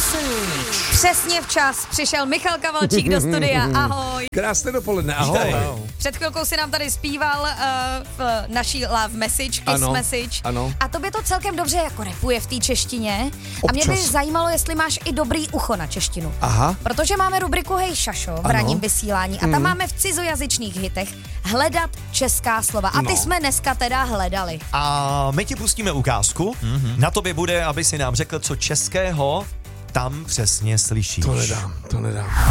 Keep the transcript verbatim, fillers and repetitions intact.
Message. Přesně včas přišel Michal Kavalčík do studia. Ahoj. Krásné dopoledne, ahoj. Před chvilkou si nám tady zpíval uh, v naší Love Message, Kiss ano, Message. Ano. A tobě to celkem dobře jako rapuje v té češtině. Občas. A mě by zajímalo, jestli máš i dobrý ucho na češtinu. Aha. Protože máme rubriku Hej Šašo v ranním vysílání a tam mm. máme v cizojazyčných hitech hledat česká slova. A ty no. jsme dneska teda hledali. A my ti pustíme ukázku. Mm-hmm. Na tobě bude, aby si nám řekl, co českého tam přesně slyšíš. To nedám, to nedám.